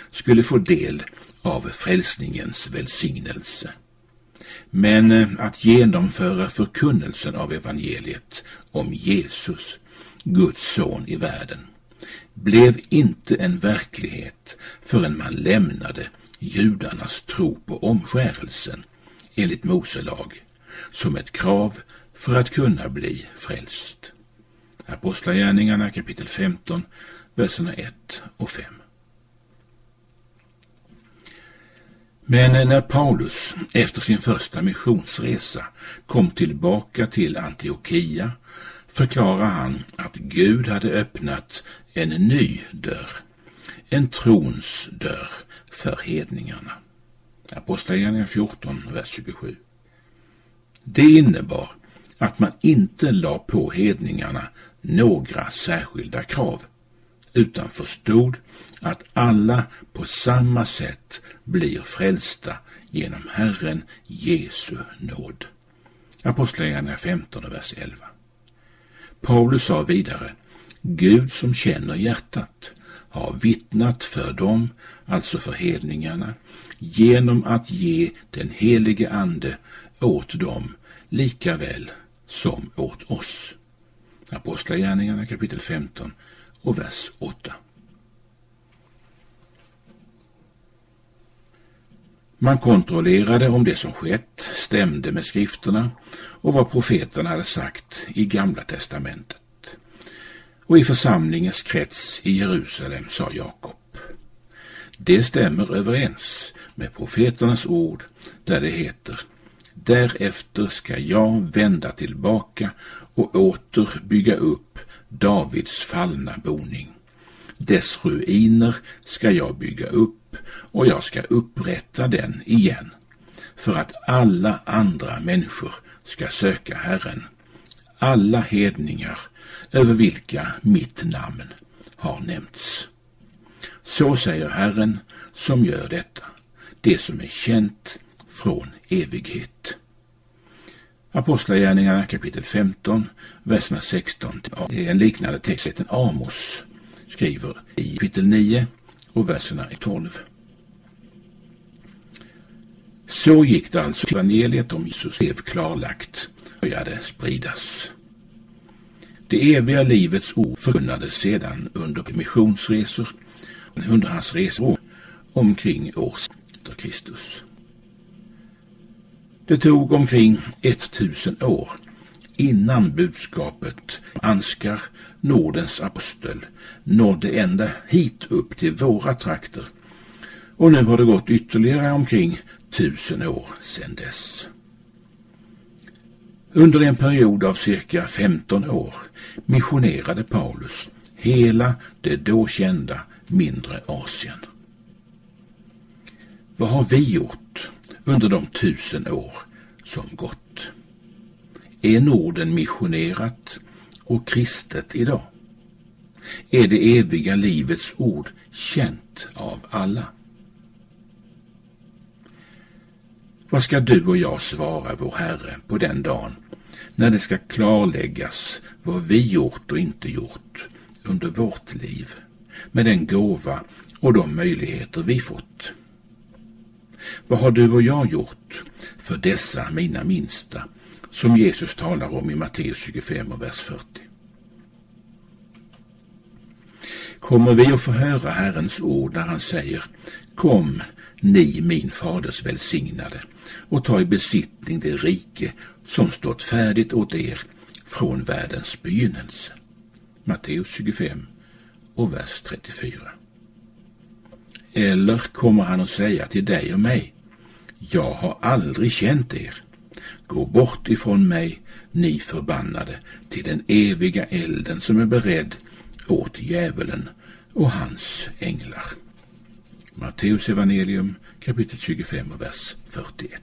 skulle få del av frälsningens välsignelse. Men att genomföra förkunnelsen av evangeliet om Jesus, Guds son i världen, blev inte en verklighet förrän man lämnade judarnas tro på omskärelsen enligt Mose lag som ett krav för att kunna bli frälst. Apostlagärningarna kapitel 15, verserna 1 och 5. Men när Paulus efter sin första missionsresa kom tillbaka till Antiochia förklarar han att Gud hade öppnat en ny dörr, en trons dörr för hedningarna. Apostlagärningarna 14, vers 27. Det innebar att man inte la på hedningarna några särskilda krav, utan förstod att alla på samma sätt blir frälsta genom Herren Jesu nåd. Apostlagärningarna 15, vers 11. Paulus sa vidare: Gud som känner hjärtat har vittnat för dem, alltså för hedningarna, genom att ge den helige ande åt dem lika väl som åt oss. Apostlagärningarna kapitel 15 och vers 8. Man kontrollerade om det som skett stämde med skrifterna och vad profeterna hade sagt i Gamla testamentet. Och i församlingens krets i Jerusalem sa Jakob: det stämmer överens med profeternas ord där det heter: därefter ska jag vända tillbaka och åter bygga upp Davids fallna boning. Dess ruiner ska jag bygga upp och jag ska upprätta den igen, för att alla andra människor ska söka Herren, alla hedningar över vilka mitt namn har nämnts. Så säger Herren som gör detta, det som är känt från evighet. Apostlagärningarna kapitel 15, verserna 16. Det är en liknande text än Amos skriver i kapitel 9 och verserna 12. Så gick det alltså. Evangeliet om Jesus blev klarlagt och började spridas. Det eviga livets ord förkunnades sedan under missionsresor, under hans resor omkring år efter Kristus. Det tog omkring 1000 år innan budskapet Ansgar, Nordens apostel, nådde ända hit upp till våra trakter, och nu har det gått ytterligare omkring 1000 år sedan dess. Under en period av cirka 15 år missionerade Paulus hela det då kända mindre Asien. Vad har vi gjort under de 1000 år som gått? Är Norden missionerat och kristet idag? Är det eviga livets ord känt av alla? Vad ska du och jag svara vår Herre på den dagen när det ska klarläggas vad vi gjort och inte gjort under vårt liv med den gåva och de möjligheter vi fått? Vad har du och jag gjort för dessa mina minsta som Jesus talar om i Matteus 25 och vers 40? Kommer vi att få höra Herrens ord när han säger: kom ni min faders välsignade och ta i besittning det rike som stått färdigt åt er från världens begynnelse? Matteus 25 och vers 34. Eller kommer han att säga till dig och mig: jag har aldrig känt er, gå bort ifrån mig, ni förbannade, till den eviga elden som är beredd åt djävulen och hans änglar? Matteus evangelium kapitel 25 och vers 41.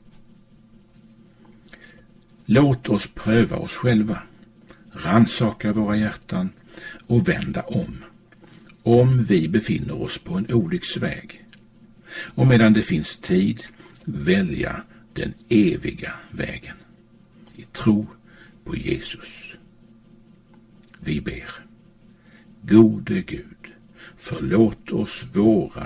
Låt oss pröva oss själva, rannsaka våra hjärtan och vända om vi befinner oss på en olycksväg, och medan det finns tid välja den eviga vägen i tro på Jesus. Vi ber. Gode Gud, förlåt oss våra